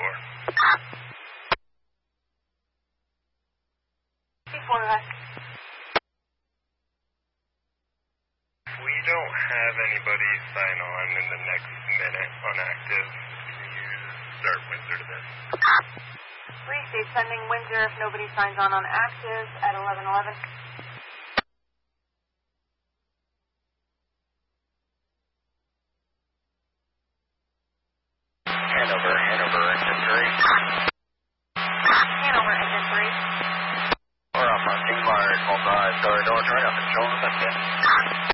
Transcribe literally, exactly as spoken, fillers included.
four. Before that. We don't have anybody sign on in the next minute on active. Can you start Windsor to this? three state sending Windsor if nobody signs on on active at eleven eleven. Hanover, Hanover, engine three. Hanover, engine three. We're up on T-Mars, hold on, door, door, turn up and show them